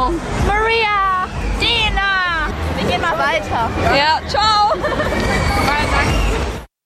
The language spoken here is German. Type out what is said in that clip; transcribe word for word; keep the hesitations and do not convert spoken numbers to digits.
Genau. Maria, Dina. Wir gehen mal weiter. Ja, ciao.